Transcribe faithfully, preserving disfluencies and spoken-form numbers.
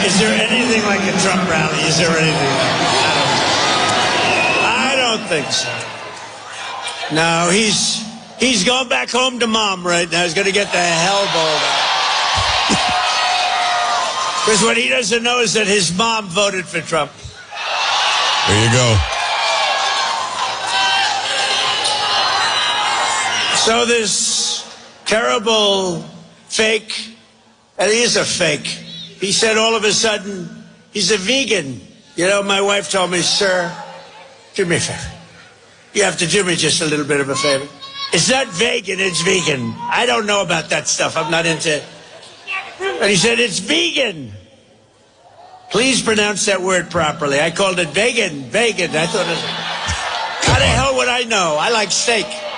Is there anything like a Trump rally? Is there anything like it? I don't, I don't think so. No, he's he's going back home to mom right now. He's going to get the hell balled out. Because what he doesn't know is that his mom voted for Trump. There you go. So this terrible fake, and he is a fake, he said all of a sudden, he's a vegan. You know, my wife told me, sir, do me a favor. You have to do me just a little bit of a favor. It's not vegan, it's vegan. I don't know about that stuff. I'm not into it. And he said, it's vegan. Please pronounce that word properly. I called it vegan, vegan. I thought it was... How the hell would I know? I like steak.